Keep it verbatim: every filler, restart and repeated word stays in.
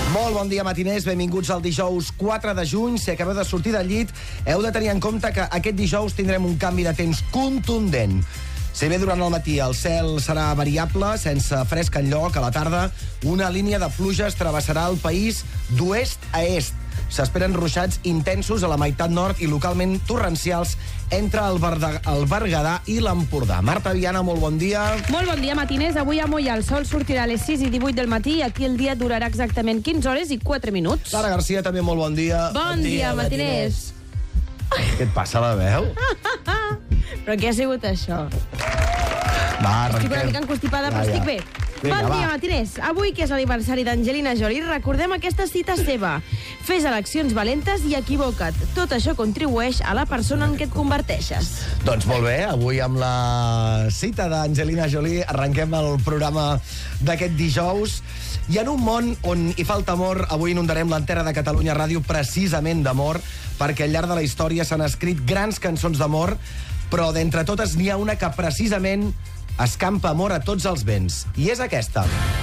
Molt bon dia, matiners. Benvinguts al dijous quatre de juny. Si acabeu de sortir del llit, heu de tenir en compte que aquest dijous tindrem un canvi de temps contundent. Si bé durant el matí el cel serà variable, sense fresc enlloc, a la tarda una línia de pluges travessarà el país d'oest a est. S'esperen ruixats intensos a la meitat nord i localment torrencials entre el, Berda, el Berguedà i l'Empordà. Marta Viana, molt bon dia. Molt bon dia, matiners. Avui a Moia el sol sortirà a les sis i divuit del matí i aquí el dia durarà exactament quinze hores i quatre minuts. Clara Garcia, també molt bon dia. Bon, bon dia, dia, matiners. Què et passa, la veu? Però què ha sigut això? Va, arrenquem. Estic una mica encostipada, però ja, ja. estic bé. Vinga, bon va. dia, matiners. Avui, que és l'aniversari d'Angelina Jolie, recordem aquesta cita seva. Fes eleccions valentes i equivoca't. Tot això contribueix a la persona en què et converteixes. Doncs molt bé, avui amb la cita d'Angelina Jolie arrenquem el programa d'aquest dijous. I en un món on hi falta amor, avui inundarem l'antena de Catalunya Ràdio precisament d'amor, perquè al llarg de la història s'han escrit grans cançons d'amor, però d'entre totes n'hi ha una que precisament escampa amor a tots els vents. I és aquesta.